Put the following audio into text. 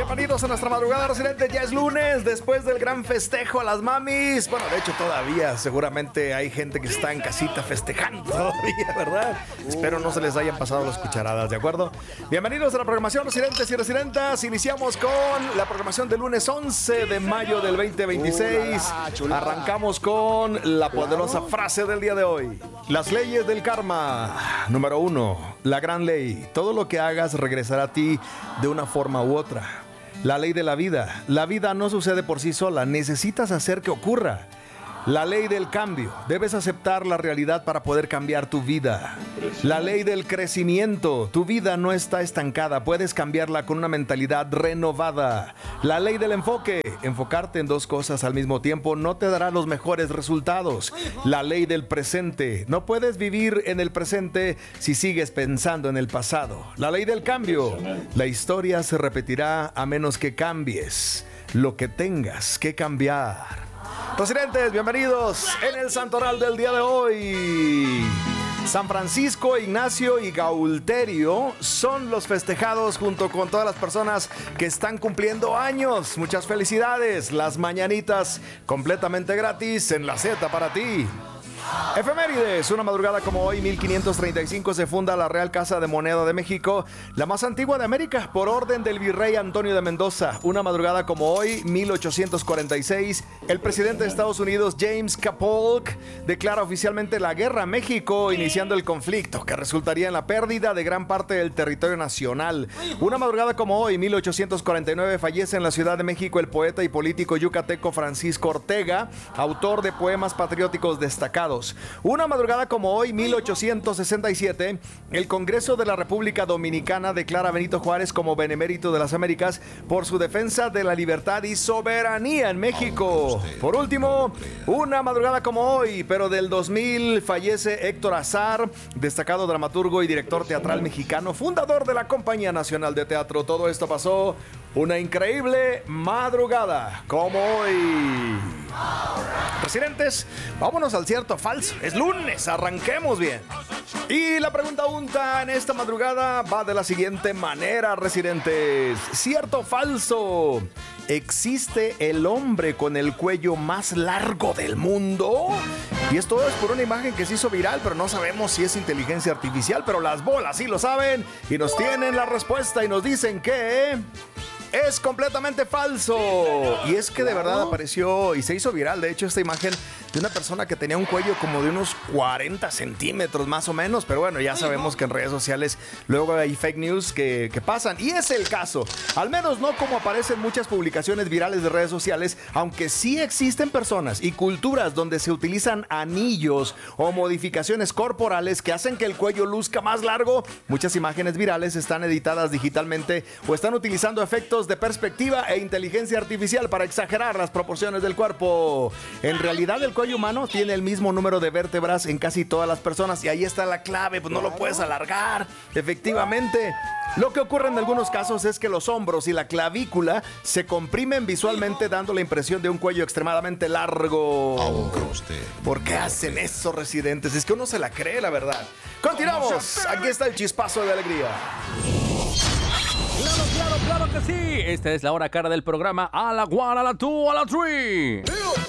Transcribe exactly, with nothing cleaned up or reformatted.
Bienvenidos a nuestra madrugada residente. Ya es lunes, después del gran festejo a las mamis. Bueno, de hecho todavía seguramente hay gente que está en casita festejando todavía, ¿verdad? Espero no se les hayan pasado las cucharadas, ¿de acuerdo? Bienvenidos a la programación residentes y residentas. Iniciamos con la programación del lunes once de mayo del veinte veintiséis. Arrancamos con la poderosa frase del día de hoy. Las leyes del karma. Número uno, la gran ley. Todo lo que hagas regresará a ti de una forma u otra. La ley de la vida. La vida no sucede por sí sola. Necesitas hacer que ocurra. La ley del cambio. Debes aceptar la realidad para poder cambiar tu vida. La ley del crecimiento. Tu vida no está estancada. Puedes cambiarla con una mentalidad renovada. La ley del enfoque. Enfocarte en dos cosas al mismo tiempo no te dará los mejores resultados. La ley del presente. No puedes vivir en el presente si sigues pensando en el pasado. La ley del cambio. La historia se repetirá a menos que cambies lo que tengas que cambiar. Residentes, bienvenidos en el santoral del día de hoy. San Francisco, Ignacio y Gaulterio son los festejados junto con todas las personas que están cumpliendo años. Muchas felicidades. Las mañanitas completamente gratis en la Z para ti. Efemérides, una madrugada como hoy, mil quinientos treinta y cinco, se funda la Real Casa de Moneda de México, la más antigua de América, por orden del virrey Antonio de Mendoza. Una madrugada como hoy, mil ochocientos cuarenta y seis, el presidente de Estados Unidos, James K. Polk, declara oficialmente la guerra a México, iniciando el conflicto que resultaría en la pérdida de gran parte del territorio nacional. Una madrugada como hoy, mil ochocientos cuarenta y nueve, fallece en la Ciudad de México el poeta y político yucateco Francisco Ortega, autor de poemas patrióticos destacados. Una madrugada como hoy, mil ochocientos sesenta y siete, el Congreso de la República Dominicana declara a Benito Juárez como benemérito de las Américas por su defensa de la libertad y soberanía en México. Por último, una madrugada como hoy, pero del dos mil, fallece Héctor Azar, destacado dramaturgo y director teatral mexicano, fundador de la Compañía Nacional de Teatro. Todo esto pasó una increíble madrugada como hoy. Residentes, vámonos al cierto o falso. Es lunes, arranquemos bien. Y la pregunta unta en esta madrugada va de la siguiente manera, residentes. ¿Cierto o falso? ¿Existe el hombre con el cuello más largo del mundo? Y esto es por una imagen que se hizo viral, pero no sabemos si es inteligencia artificial, pero las bolas sí lo saben y nos tienen la respuesta y nos dicen que es completamente falso. Y es que de verdad apareció y se hizo viral, de hecho, esta imagen de una persona que tenía un cuello como de unos cuarenta centímetros más o menos. Pero bueno, ya sabemos que en redes sociales luego hay fake news que, que pasan. Y es el caso, al menos no como aparecen muchas publicaciones virales de redes sociales, aunque sí existen personas y culturas donde se utilizan anillos o modificaciones corporales que hacen que el cuello luzca más largo. Muchas imágenes virales están editadas digitalmente o están utilizando efectos de perspectiva e inteligencia artificial para exagerar las proporciones del cuerpo. En realidad, el cuello humano tiene el mismo número de vértebras en casi todas las personas y ahí está la clave, pues no lo puedes alargar. Efectivamente, lo que ocurre en algunos casos es que los hombros y la clavícula se comprimen visualmente, dando la impresión de un cuello extremadamente largo. ¿Por qué hacen eso, residentes? Es que uno se la cree, la verdad. Continuamos. Aquí está el chispazo de alegría. Claro, claro, claro que sí. Esta es la hora cara del programa. A la one, a la two, a la three.